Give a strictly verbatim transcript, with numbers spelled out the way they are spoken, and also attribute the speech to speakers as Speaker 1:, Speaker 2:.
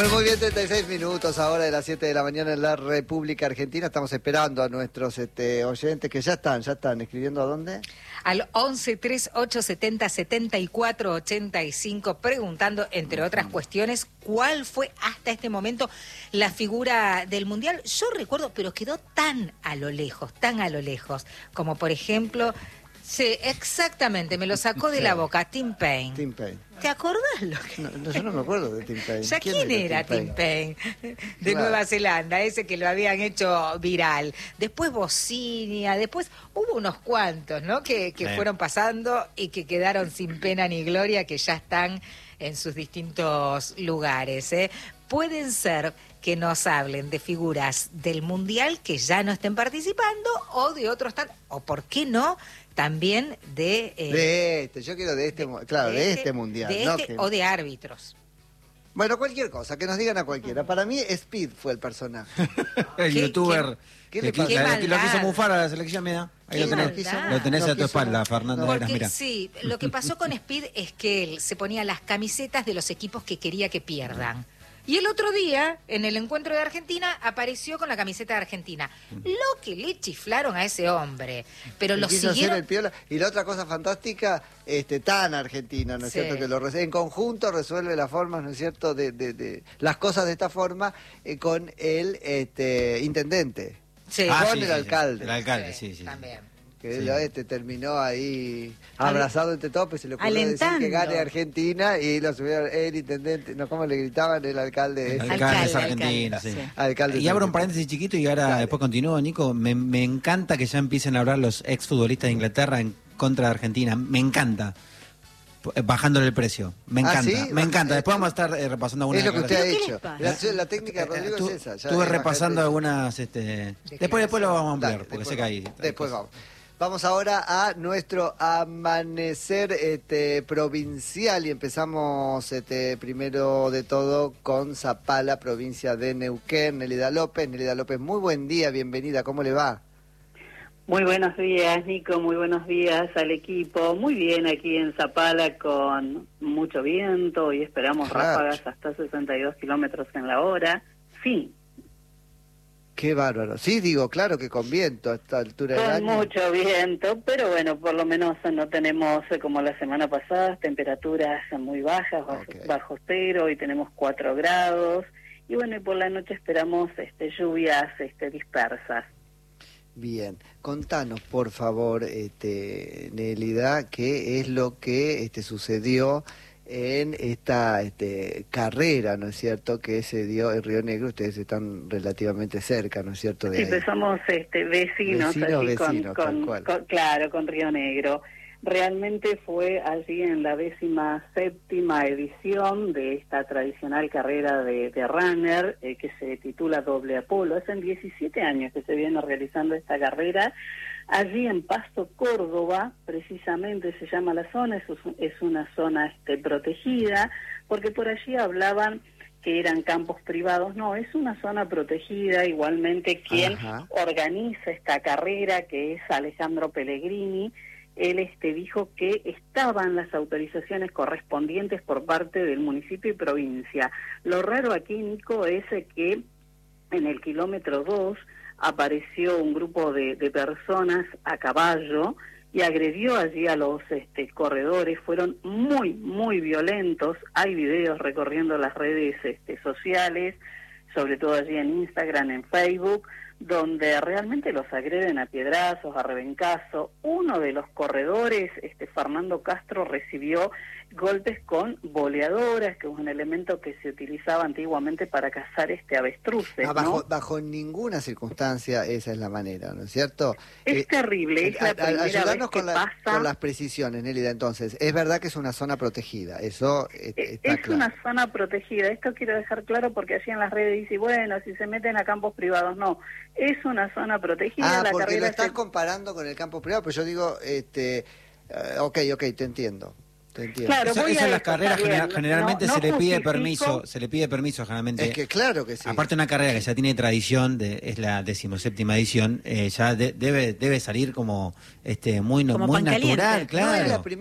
Speaker 1: Muy bien, treinta y seis minutos ahora de las siete de la mañana en la República Argentina. Estamos esperando a nuestros este, oyentes que ya están, ya están escribiendo. ¿A dónde?
Speaker 2: Al once, treinta y ocho, setenta, setenta y cuatro, ochenta y cinco, preguntando, entre otras cuestiones, cuál fue hasta este momento la figura del Mundial. Yo recuerdo, pero quedó tan a lo lejos, tan a lo lejos, como por ejemplo... Sí, exactamente, me lo sacó de la boca, Tim Payne.
Speaker 1: Tim Payne.
Speaker 2: ¿Te acordás lo que...?
Speaker 1: No, no, yo no me acuerdo de Tim Payne.
Speaker 2: ¿Ya quién, quién era Tim Payne? Payne? De claro. Nueva Zelanda, ese que lo habían hecho viral. Después Bocinia, después hubo unos cuantos, ¿no? Que, que eh. fueron pasando y que quedaron sin pena ni gloria, que ya están en sus distintos lugares, ¿eh? Pueden ser que nos hablen de figuras del Mundial que ya no estén participando o de otros tan, o por qué no, también de...
Speaker 1: Eh, de este, yo quiero de este, de, claro, de, de este, este Mundial.
Speaker 2: De
Speaker 1: ¿no?
Speaker 2: este,
Speaker 1: que...
Speaker 2: o de árbitros.
Speaker 1: Bueno, cualquier cosa, que nos digan a cualquiera. Para mí, Speed fue el personaje.
Speaker 3: El
Speaker 2: ¿Qué,
Speaker 3: youtuber
Speaker 1: ¿qué,
Speaker 3: qué
Speaker 1: que,
Speaker 3: qué la, lo quiso mufar a la selección, mira. Ahí lo tenés, lo tenés no, a tu espalda, Fernando.
Speaker 2: Porque,
Speaker 3: Eras, mira.
Speaker 2: sí, lo que pasó con Speed es que él se ponía las camisetas de los equipos que quería que pierdan. Y el otro día, en el encuentro de Argentina, apareció con la camiseta de Argentina. Lo que le chiflaron a ese hombre. Pero lo siguieron...
Speaker 1: el piola. Y la otra cosa fantástica, este, tan argentina, ¿no es sí. cierto? Que lo en conjunto resuelve las formas, ¿no es cierto? De, de, de las cosas de esta forma eh, con el este, intendente.
Speaker 2: Sí.
Speaker 1: Con
Speaker 3: Ah,
Speaker 1: el
Speaker 3: sí,
Speaker 1: alcalde.
Speaker 3: Sí, el alcalde, sí, sí.
Speaker 2: También.
Speaker 1: Que
Speaker 3: sí.
Speaker 1: este terminó ahí abrazado entre todos, pues se le ocurrió
Speaker 2: Alentando.
Speaker 1: decir que gane Argentina y lo subieron el intendente, no, ¿cómo le gritaban? El alcalde.
Speaker 3: El
Speaker 1: ese.
Speaker 3: alcalde es
Speaker 2: Alcalde,
Speaker 3: argentino,
Speaker 2: alcalde,
Speaker 3: sí.
Speaker 2: sí.
Speaker 1: Alcalde
Speaker 3: y abro un paréntesis chiquito y ahora Dale. después continúo, Nico. Me, me encanta que ya empiecen a hablar los exfutbolistas de Inglaterra en contra de Argentina. Me encanta. Bajándole el precio. Me encanta. ¿Ah, sí? Me encanta. Después vamos a estar eh, repasando algunas.
Speaker 1: Es lo que usted ha dicho. La, la técnica de Rodrigo
Speaker 3: tu,
Speaker 1: es esa. Ya
Speaker 3: estuve repasando algunas... Este, después después lo vamos a ampliar, Dale, porque sé que hay...
Speaker 1: Después hay vamos. Vamos ahora a nuestro amanecer este, provincial y empezamos este, primero de todo con Zapala, provincia de Neuquén. Nelida López. Nelida López, muy buen día, bienvenida, ¿cómo le va?
Speaker 4: Muy buenos días, Nico, muy buenos días al equipo. Muy bien aquí en Zapala con mucho viento y esperamos claro. ráfagas hasta sesenta y dos kilómetros en la hora. Sí.
Speaker 1: Qué bárbaro. Sí, digo, claro que con viento a esta altura del año.
Speaker 4: Con mucho viento, pero bueno, por lo menos no tenemos, como la semana pasada, temperaturas muy bajas, bajo, okay. bajo cero, y tenemos cuatro grados. Y bueno, y por la noche esperamos este, lluvias este, dispersas.
Speaker 1: Bien, contanos por favor, este, Nelida, qué es lo que este, sucedió en esta este, carrera, ¿no es cierto?, que se dio en Río Negro. Ustedes están relativamente cerca, ¿no es cierto?, de
Speaker 4: sí,
Speaker 1: ahí.
Speaker 4: somos este, vecinos,
Speaker 1: vecinos,
Speaker 4: allí
Speaker 1: vecinos
Speaker 4: con, con, con, claro, con Río Negro. Realmente fue allí en la décima séptima edición de esta tradicional carrera de, de runner eh, que se titula Doble Apolo. Hace diecisiete años que se viene realizando esta carrera. Allí en Pasto, Córdoba, precisamente se llama la zona, es, es una zona este, protegida, porque por allí hablaban que eran campos privados. No, es una zona protegida. Igualmente quien Ajá. organiza esta carrera, que es Alejandro Pellegrini, él este, dijo que estaban las autorizaciones correspondientes por parte del municipio y provincia. Lo raro aquí, Nico, es que en el kilómetro dos apareció un grupo de, de personas a caballo y agredió allí a los este, corredores. Fueron muy, muy violentos. Hay videos recorriendo las redes este, sociales, sobre todo allí en Instagram, en Facebook, donde realmente los agreden a piedrazos, a rebencazo. Uno de los corredores, este Fernando Castro, recibió golpes con boleadoras, que es un elemento que se utilizaba antiguamente para cazar este avestruces,
Speaker 1: ah, bajo,
Speaker 4: ¿no?
Speaker 1: Bajo ninguna circunstancia esa es la manera, ¿no es cierto?
Speaker 4: Es
Speaker 1: eh,
Speaker 4: terrible, es la
Speaker 1: a,
Speaker 4: primera
Speaker 1: ayudarnos
Speaker 4: vez que
Speaker 1: con, la,
Speaker 4: pasa...
Speaker 1: con las precisiones, Nélida. Entonces, es verdad que es una zona protegida, eso eh, está
Speaker 4: Es
Speaker 1: claro.
Speaker 4: una zona protegida, esto quiero dejar claro porque allí en las redes dice, bueno, si se meten a campos privados, no, es una zona protegida.
Speaker 1: Ah,
Speaker 4: la
Speaker 1: porque
Speaker 4: carrera
Speaker 1: lo estás
Speaker 4: se...
Speaker 1: comparando con el campo privado, pero yo digo, este, uh, ok, ok, te entiendo.
Speaker 4: Claro,
Speaker 3: eso, eso en las carreras general, generalmente
Speaker 4: no, no
Speaker 3: se le pide
Speaker 4: justifico.
Speaker 3: permiso, se le pide permiso generalmente.
Speaker 1: Es que claro que sí.
Speaker 3: Aparte una carrera que ya tiene tradición, de, es la decimoséptima edición, eh, ya de, debe debe salir como este muy,
Speaker 2: como
Speaker 3: muy natural, claro.
Speaker 1: No es la primera